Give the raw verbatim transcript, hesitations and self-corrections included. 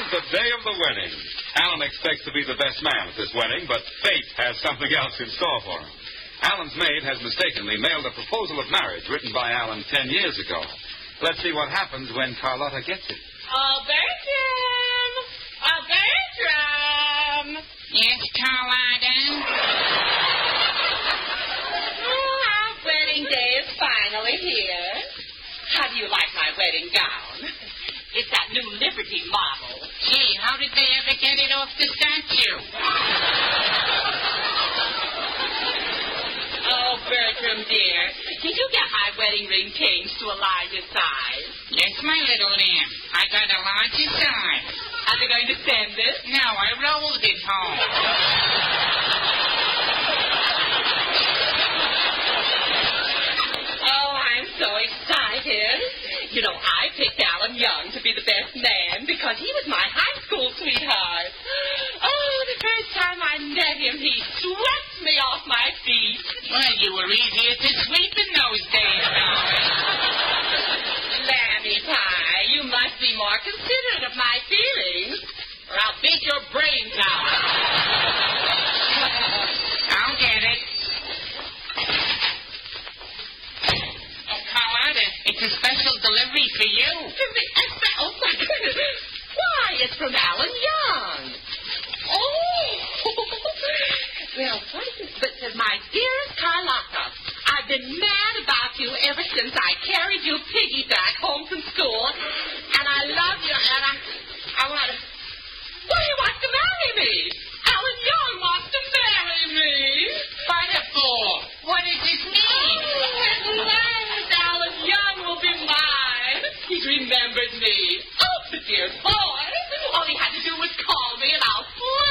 the day of the wedding. Alan expects to be the best man at this wedding, but fate has something else in store for him. Alan's maid has mistakenly mailed a proposal of marriage written by Alan ten years ago. Let's see what happens when Carlotta gets it. Oh, Bertram! Oh, Bertram! Yes, Carlotta? Oh, our wedding day is finally here. How do you like my wedding gown? It's that new Liberty model. Gee, how did they ever get it off the statue? Oh, Bertram, dear, did you get my wedding ring changed to a larger size? Yes, my little lamb. I got a larger size. Are they going to send it? No, I rolled it home. Oh, I'm so excited. You know, I picked Alan Young to be the best man because he was my high school sweetheart. Oh, the first time I met him, he swept me off my feet. Well, you were easier to sweep in those days, darling. Lammy Pie, you must be more considerate of my feelings, or I'll beat your brains out. I'll get it. Oh, Carlotta, it's a special delivery for you. Oh, my goodness. Why, it's from Alan Young. Oh. Well, what is this? But uh, my dearest Carlotta, I've been mad about you ever since I carried you piggyback home from school, and I love you, and I, I want to. Well, he wants to marry me. Alan Young wants to marry me. Butterful, what does this mean? Oh, at last, Alan Young will be mine. He's remembered me. Oh, the dear boy. All he had to do was call me, and I'll